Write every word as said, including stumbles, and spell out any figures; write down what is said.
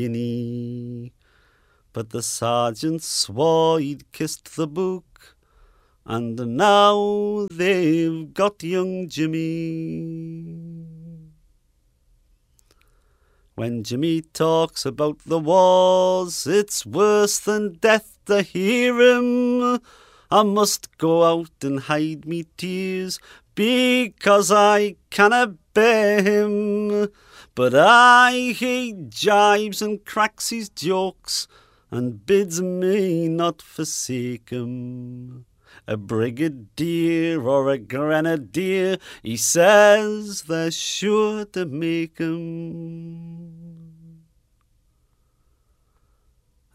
guinea. But the sergeant swore he'd kissed the book, and now they've got young Jimmy. When Jimmy talks about the wars, it's worse than death to hear him. I must go out and hide me tears, because I cannot bear him. But I hate jibes and cracks his jokes, and bids me not forsake him. A brigadier or a grenadier, he says they're sure to make him.